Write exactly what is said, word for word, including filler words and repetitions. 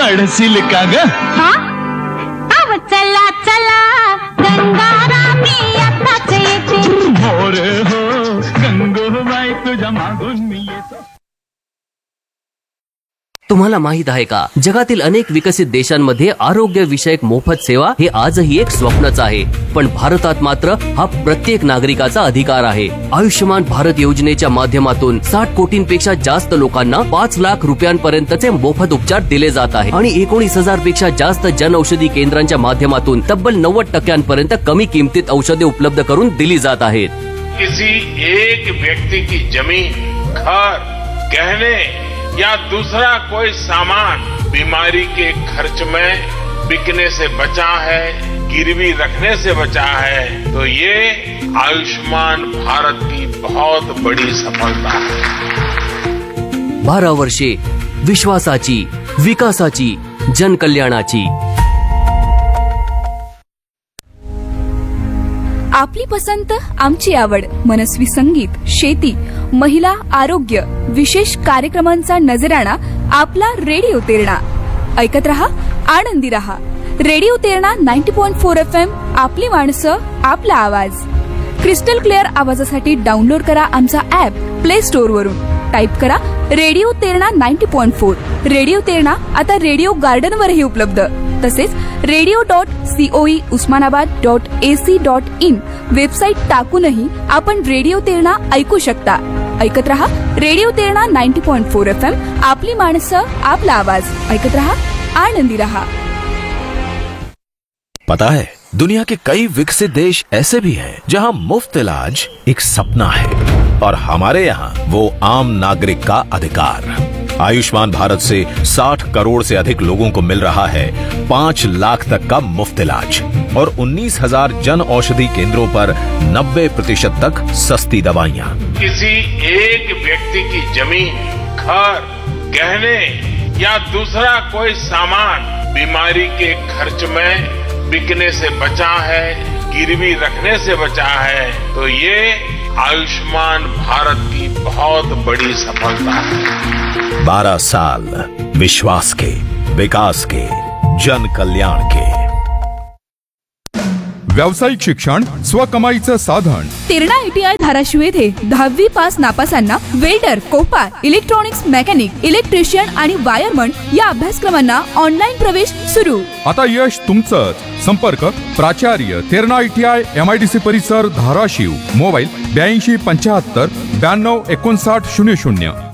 पडशील का ग? हा अव चला चला गंगारामी आताच येते. मोर हो गंगूबाई तुझ्या मागून मी येतो. तुम्हाला माहित आहे का, जगातील अनेक विकसित देशांमध्ये आरोग्य विषयक मोफत सेवा हे आजही एक स्वप्नच आहे. पण भारतात मात्र हा प्रत्येक नागरिकाचा अधिकार आहे. आयुष्यमान भारत योजनेच्या माध्यमातून साठ कोटींपेक्षा जास्त लोकांना पाच लाख रुपयांपर्यंतचे मोफत उपचार दिले जात आहे आणि एकोणीस हजार पेक्षा जास्त जन औषधी केंद्रांच्या माध्यमातून तब्बल नव्वद टक्क्यांपर्यंत कमी किमतीत औषधे उपलब्ध करून दिली जात आहेत. किसी एक व्यक्ति की जमीन, घर, गहने या दूसरा कोई सामान बीमारी के खर्च में बिकने से बचा है, गिरवी रखने से बचा है, तो ये आयुष्मान भारत की बहुत बड़ी सफलता है. बारा वर्षे विश्वासाची, विकासाची, जनकल्याणाची. आपली पसंत, आमची आवड, मनस्वी संगीत, शेती, महिला, आरोग्य, विशेष कार्यक्रमांचा नजराणा आपला रेडिओ तेरणा. ऐकत रहा, आनंदी रहा. Radio Terna ninety point four F M. आपली माणसं, आपला आवाज. क्रिस्टल क्लिअर आवाजासाठी डाउनलोड करा आमचा ऍप प्ले स्टोअर वरून. टाईप करा radio Terna ninety point four. Radio Terna आता रेडिओ गार्डन वरही उपलब्ध. तसेच radio dot COE Osmanabad dot AC dot in website टाकूनही आपण रेडिओ तेरणा ऐकू शकता. ऐकत रहा radio Terna ninety point four F M. आपली माणसं, आपला आवाज. ऐकत रहा, आनंदी रहा. पता है, दुनिया के कई विकसित देश ऐसे भी हैं जहां मुफ्त इलाज एक सपना है और हमारे यहाँ वो आम नागरिक का अधिकार. आयुष्मान भारत से साठ करोड़ से अधिक लोगों को मिल रहा है पाँच लाख तक का मुफ्त इलाज और उन्नीस हजार जन औषधि केंद्रों पर नब्बे प्रतिशत तक सस्ती दवाइयाँ. किसी एक व्यक्ति की जमीन, घर, गहने या दूसरा कोई सामान बीमारी के खर्च में बिकने से बचा है, गिरवी रखने से बचा है, तो ये आयुष्मान भारत की बहुत बड़ी सफलता है. बारह साल विश्वास के, विकास के, जन कल्याण के. व्यावसायिक शिक्षण स्वकमाईचं साधन. तेरणा आयटीआय धाराशिव येथे दहावी pass नापासांना welder, Kopar, electronics mechanic, electrician आणि वायरमन या अभ्यासक्रमांना ऑनलाईन प्रवेश सुरू. आता यश तुमचंच. संपर्क प्राचार्य तेरणा आयटीआय एमआयडीसी परिसर धाराशिव. मोबाईल ब्याऐंशी पंच्याहत्तर ब्याण्णव एकोणसाठ शून्य शून्य.